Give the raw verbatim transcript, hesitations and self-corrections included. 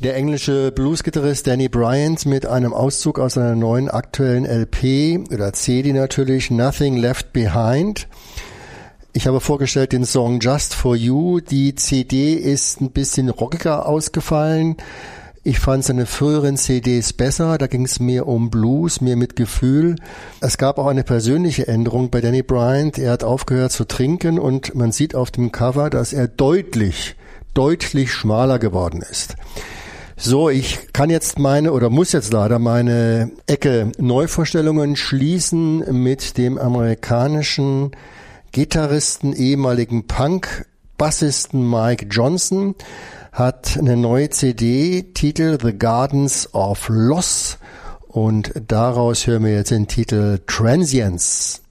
Der englische Bluesgitarrist Danny Bryant mit einem Auszug aus seiner neuen aktuellen L P oder C D natürlich, Nothing Left Behind. Ich habe vorgestellt den Song Just For You. Die C D ist ein bisschen rockiger ausgefallen. Ich fand seine früheren C Ds besser, da ging es mehr um Blues, mehr mit Gefühl. Es gab auch eine persönliche Änderung bei Danny Bryant. Er hat aufgehört zu trinken und man sieht auf dem Cover, dass er deutlich, deutlich schmaler geworden ist. So, ich kann jetzt meine oder muss jetzt leider meine Ecke Neuvorstellungen schließen mit dem amerikanischen Gitarristen, ehemaligen Punk-Bassisten Mike Johnson. Hat eine neue C D, Titel The Gardens of Loss, und daraus hören wir jetzt den Titel Transience.